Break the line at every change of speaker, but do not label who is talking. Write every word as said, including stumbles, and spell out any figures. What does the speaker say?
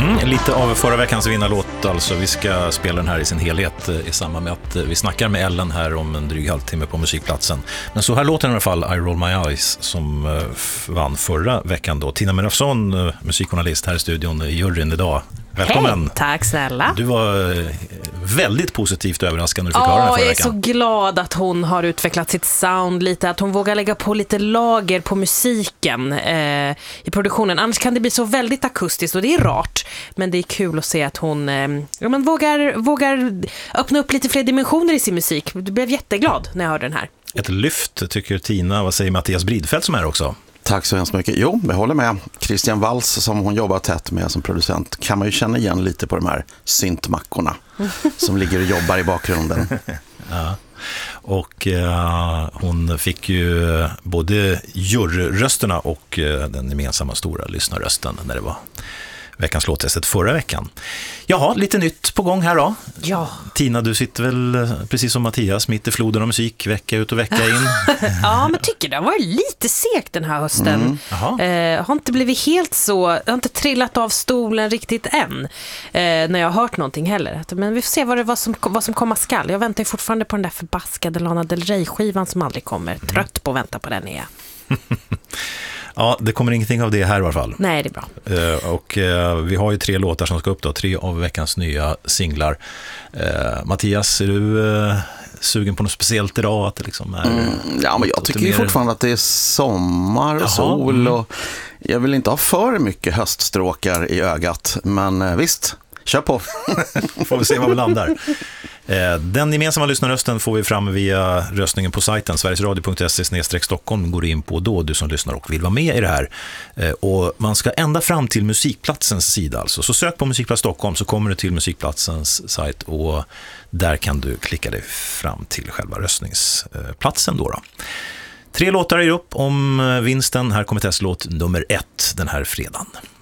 Mm, lite av förra veckans vinnarlåt, alltså vi ska spela den här i sin helhet i samband med att vi snackar med Ellen här om en dryg halvtimme på musikplatsen. Men så här låter den i alla fall I Roll My Eyes som vann förra veckan då. Tina Merafson, musikjournalist här i studion i juryn idag. Välkommen.
Hej, tack snälla.
Du var väldigt positivt överraskad när du fick höra den här förra veckan.
Jag är så glad att hon har utvecklat sitt sound lite, att hon vågar lägga på lite lager på musiken eh, i produktionen. Annars kan det bli så väldigt akustiskt och det är rart. Men det är kul att se att hon eh, ja, men vågar, vågar öppna upp lite fler dimensioner i sin musik. Du blev jätteglad när jag hörde den här.
Ett lyft tycker Tina. Vad säger Mattias Bridfeldt som är också?
Tack så hemskt mycket. Jo, jag håller med. Christian Walls som hon jobbar tätt med som producent kan man ju känna igen lite på de här syntmackorna som ligger och jobbar i bakgrunden.
Ja. Och uh, hon fick ju både juryrösterna och uh, den gemensamma stora lyssnarrösten när det var veckans låttestet förra veckan. Jaha, lite nytt på gång här då.
Ja.
Tina, du sitter väl precis som Mattias mitt i floden av musik vecka ut och vecka in.
Ja, men tycker det var lite segt den här hösten. Mm. Eh, har inte blivit helt så, har inte trillat av stolen riktigt än eh, när jag har hört någonting heller. Men vi får se vad, det, vad, som, vad som komma skall. Jag väntar fortfarande på den där förbaskade Lana Del Rey-skivan som aldrig kommer. Trött på att vänta på den är jag.
Ja, det kommer ingenting av det här i alla fall.
Nej, det är bra.
Uh, och uh, vi har ju tre låtar som ska upp då, tre av veckans nya singlar. Uh, Mattias, är du uh, sugen på något speciellt idag? Att det liksom är,
mm, ja, men jag tycker ju mer... fortfarande att det är sommar och Jaha, sol mm. och jag vill inte ha för mycket höststråkar i ögat, men uh, visst, kör på.
Får vi se var vi landar. Den gemensamma lyssnarrösten får vi fram via röstningen på sajten sverigesradio punkt se slash stockholm. Går in på då, du som lyssnar och vill vara med i det här. Och man ska ända fram till musikplatsens sida alltså. Så sök på Musikplats Stockholm så kommer du till musikplatsens sajt och där kan du klicka dig fram till själva röstningsplatsen då då. Tre låtar är upp om vinsten. Här kommer testlåt nummer ett den här fredagen.